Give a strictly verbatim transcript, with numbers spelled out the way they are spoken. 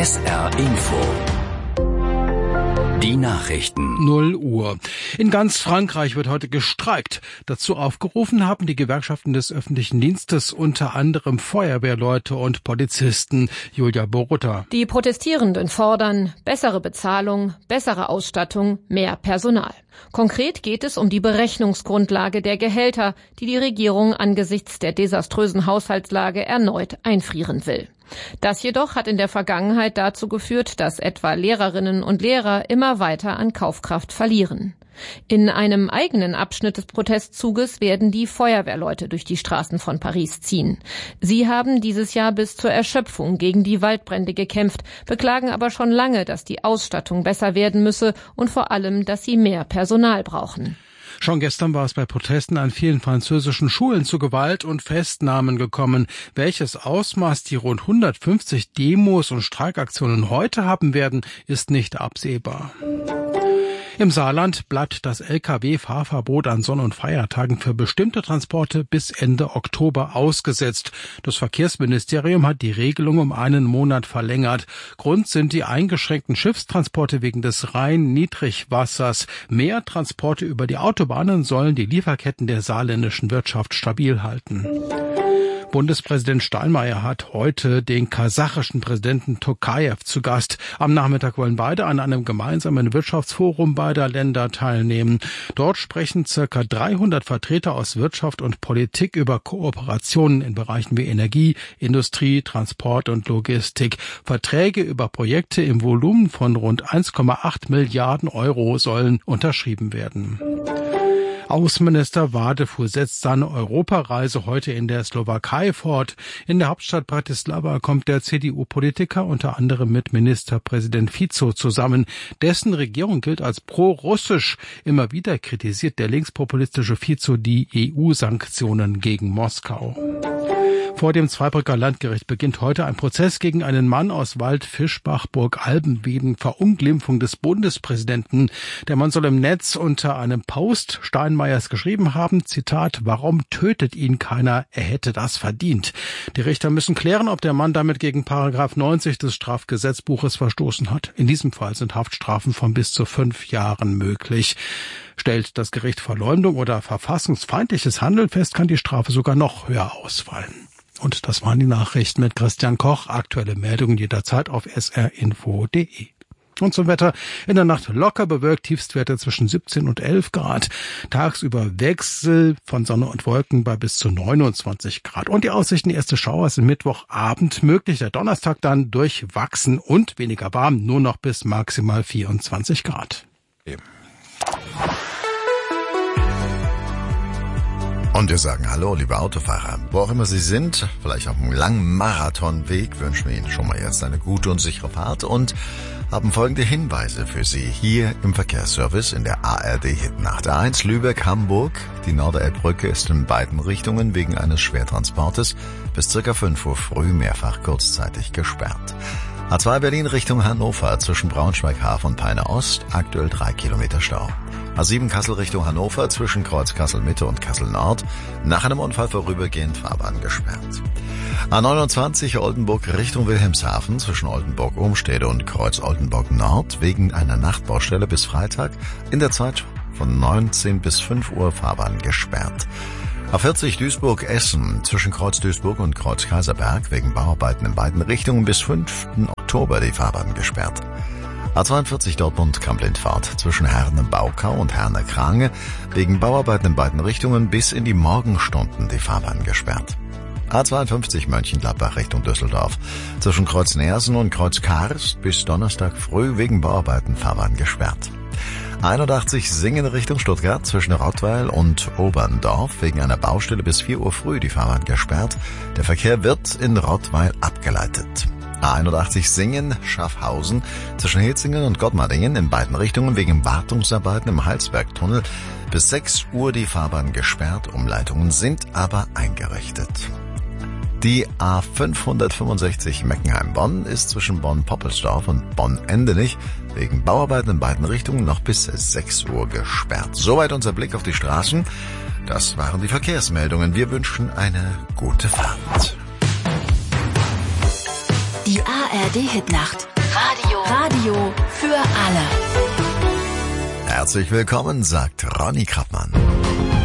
S R Info. Die Nachrichten. null Uhr. In ganz Frankreich wird heute gestreikt. Dazu aufgerufen haben die Gewerkschaften des öffentlichen Dienstes, unter anderem Feuerwehrleute und Polizisten. Julia Borutta. Die Protestierenden fordern bessere Bezahlung, bessere Ausstattung, mehr Personal. Konkret geht es um die Berechnungsgrundlage der Gehälter, die die Regierung angesichts der desaströsen Haushaltslage erneut einfrieren will. Das jedoch hat in der Vergangenheit dazu geführt, dass etwa Lehrerinnen und Lehrer immer weiter an Kaufkraft verlieren. In einem eigenen Abschnitt des Protestzuges werden die Feuerwehrleute durch die Straßen von Paris ziehen. Sie haben dieses Jahr bis zur Erschöpfung gegen die Waldbrände gekämpft, beklagen aber schon lange, dass die Ausstattung besser werden müsse und vor allem, dass sie mehr Personal brauchen. Schon gestern war es bei Protesten an vielen französischen Schulen zu Gewalt und Festnahmen gekommen. Welches Ausmaß die rund hundertfünfzig Demos und Streikaktionen heute haben werden, ist nicht absehbar. Im Saarland bleibt das L K W-Fahrverbot an Sonn- und Feiertagen für bestimmte Transporte bis Ende Oktober ausgesetzt. Das Verkehrsministerium hat die Regelung um einen Monat verlängert. Grund sind die eingeschränkten Schiffstransporte wegen des Rhein-Niedrigwassers. Mehr Transporte über die Autobahnen sollen die Lieferketten der saarländischen Wirtschaft stabil halten. Bundespräsident Steinmeier hat heute den kasachischen Präsidenten Tokajew zu Gast. Am Nachmittag wollen beide an einem gemeinsamen Wirtschaftsforum beider Länder teilnehmen. Dort sprechen circa dreihundert Vertreter aus Wirtschaft und Politik über Kooperationen in Bereichen wie Energie, Industrie, Transport und Logistik. Verträge über Projekte im Volumen von rund eins Komma acht Milliarden Euro sollen unterschrieben werden. Außenminister Wadefuhr setzt seine Europareise heute in der Slowakei fort. In der Hauptstadt Bratislava kommt der C D U-Politiker unter anderem mit Ministerpräsident Fico zusammen. Dessen Regierung gilt als pro-russisch. Immer wieder kritisiert der linkspopulistische Fico die E U-Sanktionen gegen Moskau. Vor dem Zweibrücker Landgericht beginnt heute ein Prozess gegen einen Mann aus Wald-Fischbach-Burg-Alben wegen Verunglimpfung des Bundespräsidenten. Der Mann soll im Netz unter einem Post Steinmeiers geschrieben haben, Zitat, warum tötet ihn keiner, er hätte das verdient. Die Richter müssen klären, ob der Mann damit gegen Paragraph neunzig des Strafgesetzbuches verstoßen hat. In diesem Fall sind Haftstrafen von bis zu fünf Jahren möglich. Stellt das Gericht Verleumdung oder verfassungsfeindliches Handeln fest, kann die Strafe sogar noch höher ausfallen. Und das waren die Nachrichten mit Christian Koch. Aktuelle Meldungen jederzeit auf s r info punkt d e. Und zum Wetter. In der Nacht locker bewölkt, Tiefstwerte zwischen siebzehn und elf Grad. Tagsüber Wechsel von Sonne und Wolken bei bis zu neunundzwanzig Grad. Und die Aussichten, erste Schauer sind Mittwochabend möglich. Der Donnerstag dann durchwachsen und weniger warm, nur noch bis maximal vierundzwanzig Grad. Eben. Und wir sagen Hallo, liebe Autofahrer. Wo auch immer Sie sind, vielleicht auf einem langen Marathonweg, wünschen wir Ihnen schon mal erst eine gute und sichere Fahrt und haben folgende Hinweise für Sie hier im Verkehrsservice in der A R D-Hitnacht. A eins Lübeck-Hamburg. Die Norderelbbrücke ist in beiden Richtungen wegen eines Schwertransportes bis circa fünf Uhr früh mehrfach kurzzeitig gesperrt. A zwei Berlin Richtung Hannover zwischen Braunschweig-Hafen und Peine Ost, aktuell drei Kilometer Stau. A sieben Kassel Richtung Hannover zwischen Kreuz Kassel-Mitte und Kassel-Nord, nach einem Unfall vorübergehend Fahrbahn gesperrt. A neunundzwanzig Oldenburg Richtung Wilhelmshaven zwischen Oldenburg-Umstede und Kreuz Oldenburg-Nord wegen einer Nachtbaustelle bis Freitag in der Zeit von neunzehn bis fünf Uhr Fahrbahn gesperrt. A vierzig Duisburg-Essen zwischen Kreuz Duisburg und Kreuz Kaiserberg wegen Bauarbeiten in beiden Richtungen bis fünften Oktober die Fahrbahn gesperrt. A zweiundvierzig Dortmund-Kamp-Lindfahrt zwischen Herne-Baukau und Herne-Krange wegen Bauarbeiten in beiden Richtungen bis in die Morgenstunden die Fahrbahn gesperrt. A zweiundfünfzig Mönchengladbach Richtung Düsseldorf zwischen Kreuz Neersen und Kreuz Karst bis Donnerstag früh wegen Bauarbeiten Fahrbahn gesperrt. einundachtzig Singen Richtung Stuttgart zwischen Rottweil und Oberndorf wegen einer Baustelle bis vier Uhr früh die Fahrbahn gesperrt. Der Verkehr wird in Rottweil abgeleitet. A einundachtzig Singen, Schaffhausen zwischen Hitzingen und Gottmardingen in beiden Richtungen wegen Wartungsarbeiten im Heilsbergtunnel bis sechs Uhr die Fahrbahn gesperrt, Umleitungen sind aber eingerichtet. Die A fünfhundertfünfundsechzig Meckenheim-Bonn ist zwischen Bonn-Poppelsdorf und Bonn-Endenich wegen Bauarbeiten in beiden Richtungen noch bis sechs Uhr gesperrt. Soweit unser Blick auf die Straßen. Das waren die Verkehrsmeldungen. Wir wünschen eine gute Fahrt. Die A R D-Hitnacht. Radio. Radio für alle. Herzlich willkommen, sagt Ronny Krappmann.